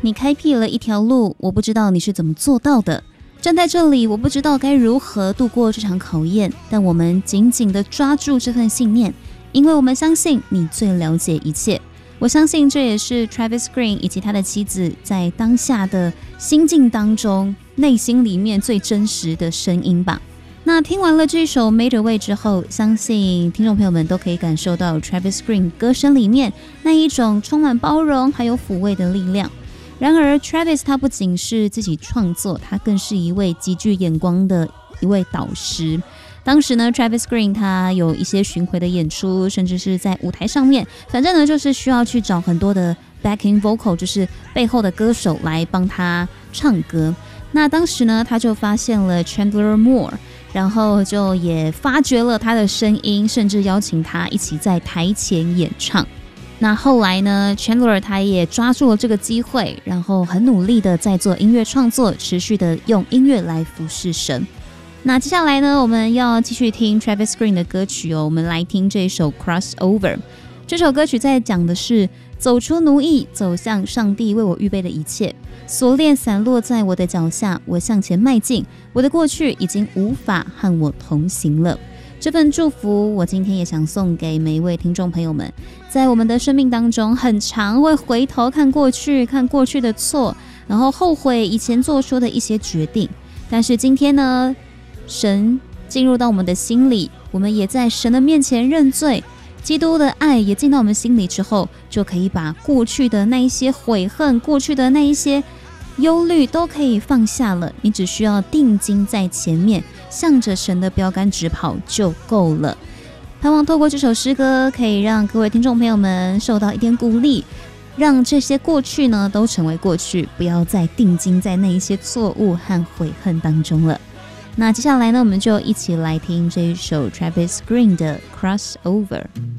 你开辟了一条路，我不知道你是怎么做到的。站在这里，我不知道该如何度过这场考验，但我们紧紧地抓住这份信念，因为我们相信你最了解一切。我相信这也是 Travis Green 以及他的妻子在当下的心境当中，内心里面最真实的声音吧。那听完了这首 Made Away 之后，相信听众朋友们都可以感受到 Travis Green 歌声里面那一种充满包容还有抚慰的力量。然而 Travis 他不仅是自己创作，他更是一位极具眼光的一位导师。当时呢 Travis Green 他有一些巡回的演出，甚至是在舞台上面，反正呢就是需要去找很多的 backing vocal， 就是背后的歌手来帮他唱歌。那当时呢他就发现了 Chandler Moore， 然后就也发掘了他的声音，甚至邀请他一起在台前演唱。那后来呢 Chandler 他也抓住了这个机会，然后很努力的在做音乐创作，持续的用音乐来服侍神。那接下来呢，我们要继续听 Travis Green 的歌曲哦。我们来听这首 Crossover。 这首歌曲在讲的是走出奴役，走向上帝为我预备的一切。锁链散落在我的脚下，我向前迈进，我的过去已经无法和我同行了。这份祝福我今天也想送给每一位听众朋友们。在我们的生命当中，很常会回头看过去，看过去的错，然后后悔以前做出的一些决定。但是今天呢，神进入到我们的心里，我们也在神的面前认罪，基督的爱也进到我们心里之后，就可以把过去的那一些悔恨，过去的那一些忧虑都可以放下了。你只需要定睛在前面，向着神的标杆直跑就够了。盼望透过这首诗歌，可以让各位听众朋友们受到一点鼓励，让这些过去呢都成为过去，不要再定睛在那一些错误和悔恨当中了。那接下来呢，我们就一起来听这一首 Travis Green 的 Crossover。